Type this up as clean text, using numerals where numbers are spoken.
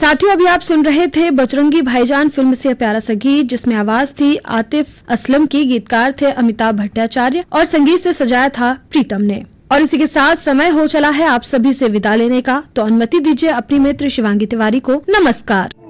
साथियों, अभी आप सुन रहे थे बजरंगी भाईजान फिल्म से प्यारा सा गीत, जिसमें आवाज थी आतिफ असलम की, गीतकार थे अमिताभ भट्टाचार्य और संगीत से सजाया था प्रीतम ने। और इसी के साथ समय हो चला है आप सभी से विदा लेने का, तो अनुमति दीजिए अपनी मित्र शिवांगी तिवारी को नमस्कार।